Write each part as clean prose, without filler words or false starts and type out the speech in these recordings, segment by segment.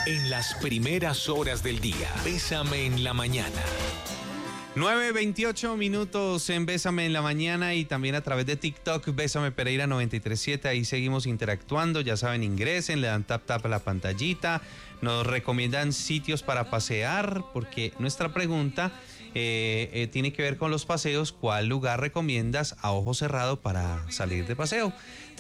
En las primeras horas del día, Bésame en la mañana. 9:28 en Bésame en la mañana y también a través de TikTok, Bésame Pereira 937. Ahí seguimos interactuando. Ya saben, ingresen, le dan tap a la pantallita. Nos recomiendan sitios para pasear, porque nuestra pregunta tiene que ver con los paseos. ¿Cuál lugar recomiendas a ojo cerrado para salir de paseo?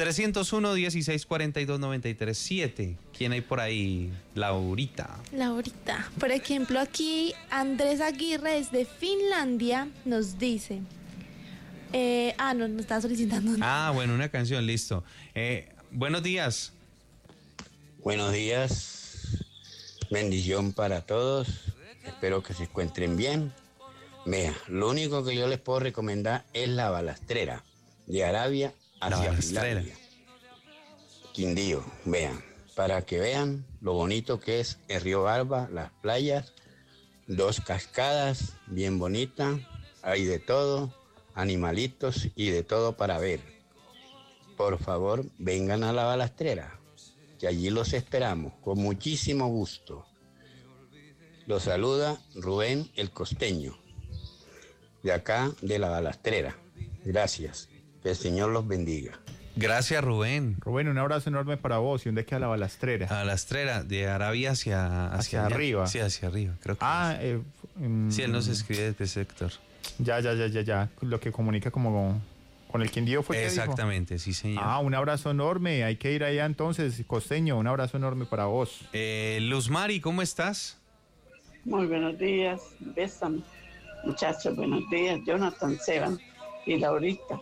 301-1642-937. ¿Quién hay por ahí? Laurita. Por ejemplo, aquí Andrés Aguirre desde Finlandia nos dice... no, nos está solicitando. Bueno, una canción, listo. Buenos días. Buenos días. Bendición para todos. Espero que se encuentren bien. Vea, lo único que yo les puedo recomendar es la balastrera de Arabia hacia Finlandia. Quindío, vean, para que vean lo bonito que es el río Barba, las playas, 2 cascadas bien bonitas, hay de todo, animalitos y de todo para ver. Por favor, vengan a la balastrera, que allí los esperamos con muchísimo gusto. Los saluda Rubén el Costeño, de acá de la balastrera. Gracias. Que el Señor los bendiga. Gracias, Rubén. Rubén, un abrazo enorme para vos. ¿Y dónde queda la balastrera? A la balastrera, de Arabia hacia arriba. Sí, hacia arriba, creo que sí, él nos escribe desde ese sector. Ya. Lo que comunica como con el Quindío fue. Exactamente, sí, señor. Un abrazo enorme. Hay que ir allá entonces, Costeño. Un abrazo enorme para vos. Luz Mari, ¿cómo estás? Muy buenos días. Bésame. Muchachos, buenos días. Jonathan, Seban y Laurita.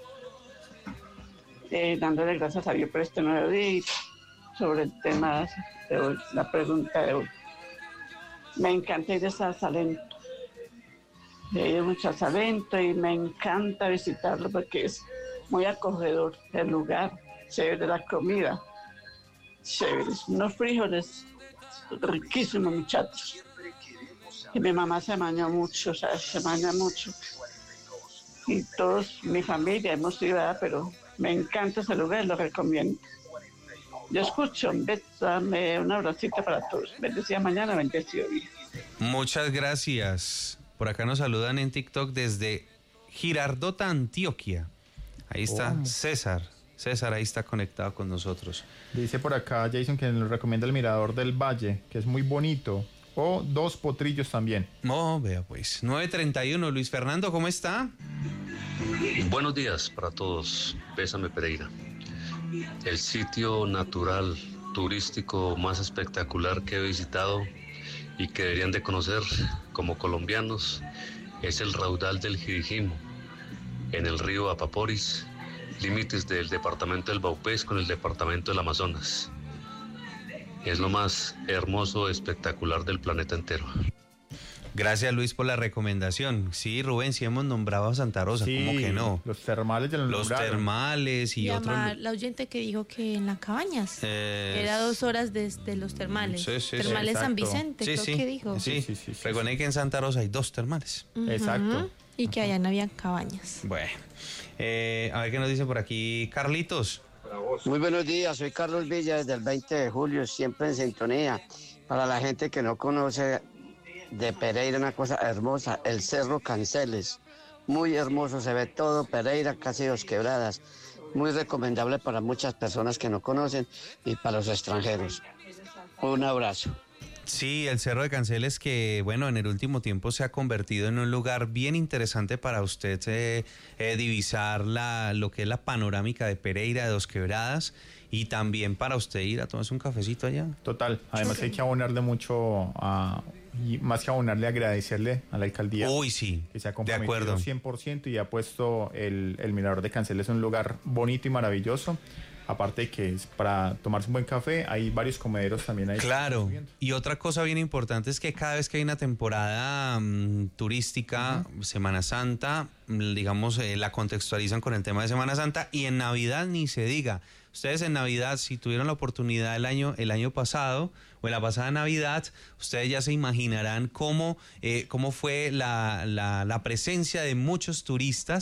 Dándole gracias a Dios por este nuevo día sobre el tema de hoy, la pregunta de hoy. Me encanta ir a Salento. He ido mucho a Salento y me encanta visitarlo porque es muy acogedor el lugar, chévere la comida, chévere, unos frijoles riquísimos, muchachos. Y mi mamá se maña mucho, Y todos, mi familia, hemos ido allá, pero me encanta ese lugar, lo recomiendo. Yo escucho, dame un abracito para todos. Bendecida mañana, bendecido día. Muchas gracias. Por acá nos saludan en TikTok desde Girardota, Antioquia. Ahí está César. César ahí está conectado con nosotros. Dice por acá Jason que nos recomienda el Mirador del Valle, que es muy bonito. O 2 potrillos también. Vea pues. 9:31. Luis Fernando, ¿cómo está? Buenos días para todos. Bésame Pereira. El sitio natural, turístico más espectacular que he visitado y que deberían de conocer como colombianos es el raudal del Jirijimo, en el río Apaporis, límites del departamento del Baupés con el departamento del Amazonas. Es lo más hermoso, espectacular del planeta entero. Gracias, Luis, por la recomendación. Sí, Rubén, sí hemos nombrado a Santa Rosa, sí, ¿cómo que no? Los termales ya los nombraron. Termales y otros. La oyente que dijo que en las Cabañas era 2 horas desde los termales. Termales San Vicente, creo que dijo. Sí. Recuerden que en Santa Rosa hay 2 termales. Exacto. Y que allá no había cabañas. Bueno, a ver qué nos dice por aquí Carlitos. Muy buenos días, soy Carlos Villa desde el 20 de julio, siempre en sintonía. Para la gente que no conoce de Pereira, una cosa hermosa, el Cerro Canceles, muy hermoso, se ve todo Pereira, casi 2 quebradas, muy recomendable para muchas personas que no conocen y para los extranjeros. Un abrazo. Sí, el Cerro de Canceles que, bueno, en el último tiempo se ha convertido en un lugar bien interesante para usted divisar lo que es la panorámica de Pereira, de 2 quebradas, y también para usted ir a tomarse un cafecito allá. Total, además hay que abonarle mucho y más que abonarle, agradecerle a la alcaldía. Uy, sí, que se ha comprometido 100% y ha puesto el Mirador de Canceles un lugar bonito y maravilloso. Aparte de que es para tomarse un buen café, hay varios comederos también ahí. Claro, y otra cosa bien importante es que cada vez que hay una temporada turística, Semana Santa, digamos, la contextualizan con el tema de Semana Santa, y en Navidad ni se diga. Ustedes en Navidad, si tuvieron la oportunidad el año pasado o en la pasada Navidad, ustedes ya se imaginarán cómo fue la presencia de muchos turistas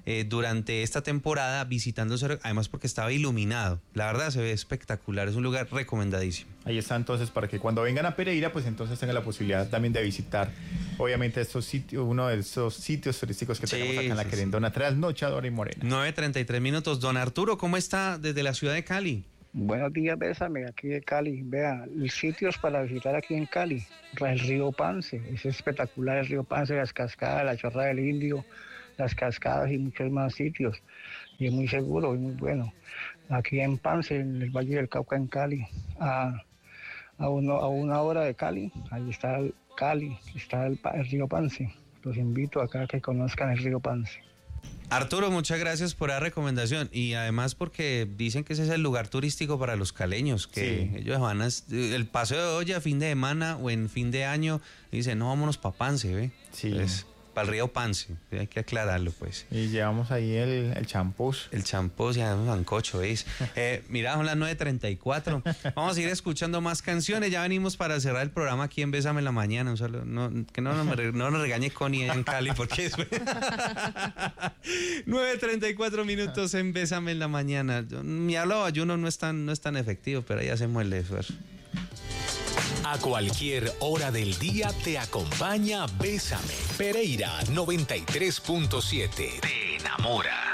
durante esta temporada visitando Cerro, además porque estaba iluminado. La verdad se ve espectacular, es un lugar recomendadísimo. Ahí está entonces para que cuando vengan a Pereira, pues entonces tengan la posibilidad también de visitar, obviamente, estos sitios, uno de esos sitios turísticos que tenemos acá en la Querendona, Trasnochadora y Morena. 9:33 minutos. Don Arturo, ¿cómo está desde la ciudad de Cali? Buenos días, Bésame, aquí de Cali. Vea, sitios para visitar aquí en Cali. El río Pance, es espectacular el río Pance, las cascadas, la Chorra del Indio, las cascadas y muchos más sitios. Y es muy seguro y muy bueno. Aquí en Pance, en el Valle del Cauca, en Cali, a una hora de Cali, ahí está Cali, está el río Pance. Los invito acá a que conozcan el río Pance. Arturo, muchas gracias por la recomendación y además porque dicen que ese es el lugar turístico para los caleños, que ellos van el paseo de olla fin de semana o en fin de año y dicen, no, vámonos para Pance, ¿ve? Sí. Entonces, para el río Pance, hay que aclararlo, pues. Y llevamos ahí el champús. El champús, ya un sancocho, ¿veis? Mira, son las 9:34. Vamos a ir escuchando más canciones. Ya venimos para cerrar el programa aquí en Bésame en la Mañana. Que no nos regañe Connie en Cali, porque es 9:34 minutos en Bésame en la Mañana. Mi hablo ayuno no es tan efectivo, pero ahí hacemos el esfuerzo. A cualquier hora del día te acompaña Bésame. Pereira 93.7. Te enamora.